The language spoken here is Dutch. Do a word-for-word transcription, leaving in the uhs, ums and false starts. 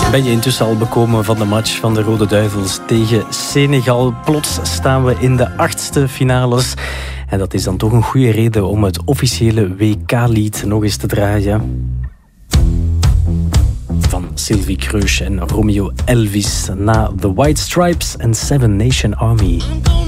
Ben je intussen al bekomen van de match van de Rode Duivels tegen Senegal? Plots staan we in de achtste finales. En dat is dan toch een goede reden om het officiële W K-lied nog eens te draaien. Van Sylvie Kreusch en Romeo Elvis na The White Stripes en Seven Nation Army.